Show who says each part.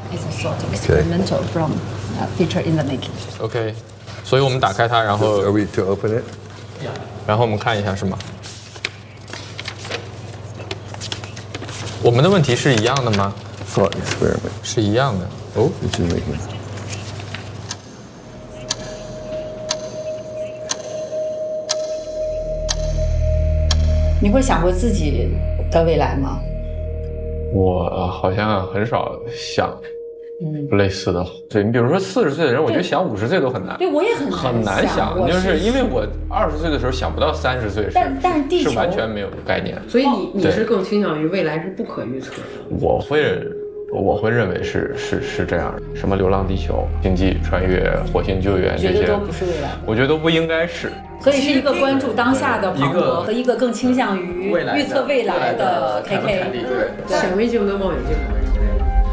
Speaker 1: It's a sort of experimental from feature in the making.
Speaker 2: OK， 所以我们打开它，然后
Speaker 3: Are we to open it?
Speaker 2: 然后我们看一下是吗？我们的问题是一样的吗？
Speaker 3: Thought experiment.
Speaker 2: 是一样的。哦，
Speaker 3: Which is making.
Speaker 1: 你会想过自己的未来吗？
Speaker 2: 我好像很少想类似的。对，你比如说40岁的人，我觉得想50岁都很难。
Speaker 1: 对，我也很难
Speaker 2: 想，就是因为我20岁的时候想不到30岁是，
Speaker 1: 但是地球
Speaker 2: 是完全没有概念。
Speaker 4: 所以你是更倾向于未来是不可预测的。
Speaker 2: 我会认为是这样的，什么流浪地球、星际穿越、火星救援这些，
Speaker 1: 觉得都不是未来，
Speaker 2: 我觉得都不应该是。
Speaker 1: 所以是一个关注当下的庞博和一个更倾向于预测未来的 KK。
Speaker 4: 显微镜跟望远镜。